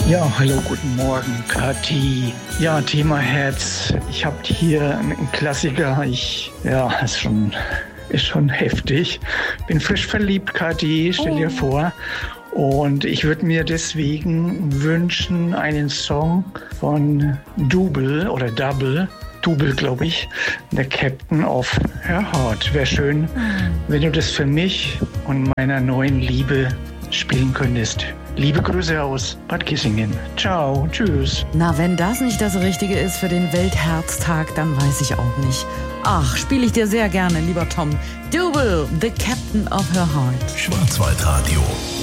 Ja, hallo, guten Morgen, Kathi. Ja, Thema Herz. Ich habe hier einen Klassiker. Ist schon heftig. Bin frisch verliebt, Kathi, stell dir vor. Und ich würde mir deswegen wünschen, einen Song von Double, glaube ich, der Captain of Her Heart. Wäre schön, wenn du das für mich und meiner neuen Liebe spielen könntest. Liebe Grüße aus Bad Kissingen. Ciao, tschüss. Na, wenn das nicht das Richtige ist für den Weltherztag, dann weiß ich auch nicht. Ach, spiele ich dir sehr gerne, lieber Tom. Double, the Captain of Her Heart. Schwarzwaldradio.